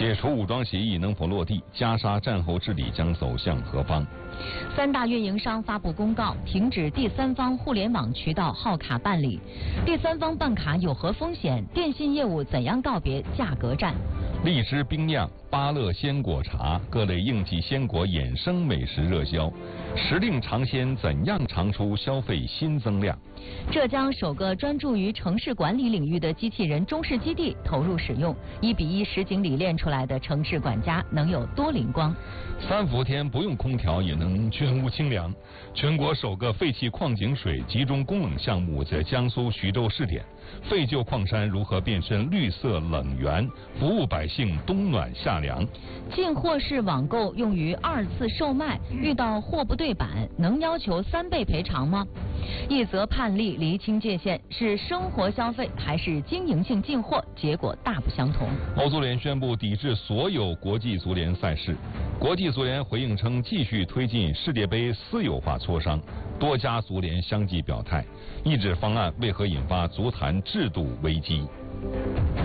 解除武装协议能否落地？加沙战后治理将走向何方 ？3大运营商发布公告，停止第三方互联网渠道号卡办理。第三方办卡有何风险？电信业务怎样告别价格战？ 荔枝冰酿、芭乐鲜果茶各类应季鲜果衍生美食热销，时令尝鲜怎样尝出消费新增量？ 浙江首个专注于城市管理领域的机器人中式基地投入使用，1:1实景里练出来的城市管家能有多灵光 ？3伏天不用空调也能全屋清凉。全国首个废弃矿井水集中供冷项目在江苏徐州试点，废旧矿山如何变身绿色冷源，服务百姓冬暖夏凉？ 进货式网购用于2次售卖，遇到货不对版，能要求3倍赔偿吗？一则判例厘清界限，是生活消费还是经营性进货，结果大不相同。 欧足联宣布抵制所有国际足联赛事，国际足联回应称继续推进世界杯私有化磋商，多家足联相继表态，一纸方案为何引发足坛制度危机？